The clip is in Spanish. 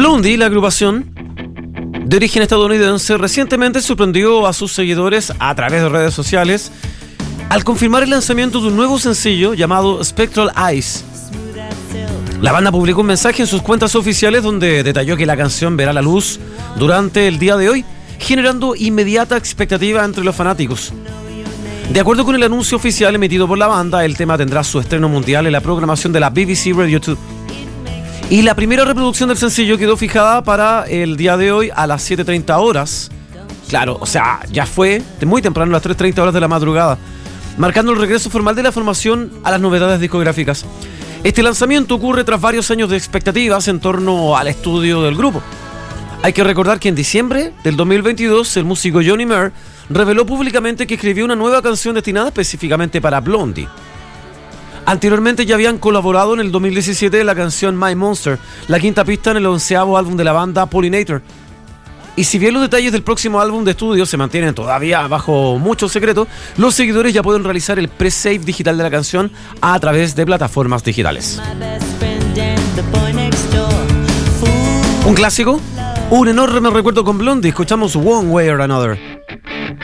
Blondie, la agrupación de origen estadounidense, recientemente sorprendió a sus seguidores a través de redes sociales al confirmar el lanzamiento de un nuevo sencillo llamado Spectral Eyes. La banda publicó un mensaje en sus cuentas oficiales donde detalló que la canción verá la luz durante el día de hoy, generando inmediata expectativa entre los fanáticos. De acuerdo con el anuncio oficial emitido por la banda, el tema tendrá su estreno mundial en la programación de la BBC Radio 2. Y la primera reproducción del sencillo quedó fijada para el día de hoy a las 7:30 horas. Claro, o sea, ya fue muy temprano, a las 3:30 horas de la madrugada, marcando el regreso formal de la formación a las novedades discográficas. Este lanzamiento ocurre tras varios años de expectativas en torno al estudio del grupo. Hay que recordar que en diciembre del 2022, el músico Johnny Marr reveló públicamente que escribió una nueva canción destinada específicamente para Blondie. Anteriormente ya habían colaborado en el 2017 en la canción My Monster, la quinta pista en el 11º álbum de la banda Pollinator. Y si bien los detalles del próximo álbum de estudio se mantienen todavía bajo mucho secreto, los seguidores ya pueden realizar el pre-save digital de la canción a través de plataformas digitales. Un clásico, un enorme recuerdo con Blondie. Escuchamos One Way or Another.